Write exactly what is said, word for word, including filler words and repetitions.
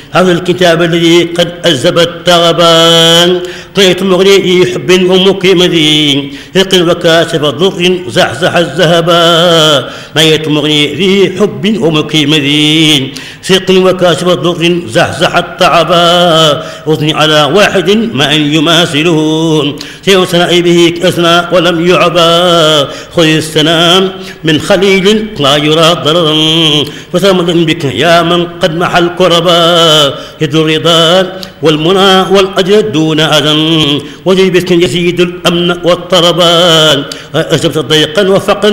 هذا الكتاب الذي قد أذب التغبان طيت مغري حب ومقيم ذي ثقل وكاشف ضر زحزح الذهبا ما يتمغني ذي حب ومقيم ذي ثقل وكاشف ضر زحزح التعبا أثني على واحد ما أن يماثله سيوسنى به أثنى ولم يعبا خذ السلام من خليل لا يرى ضررا فثمن بك يا من قد محى الكربا يد الرضا والمنى والأجر دون أذى وجي بك يزيد الأمن والطربان أجبت ضيقا وفقا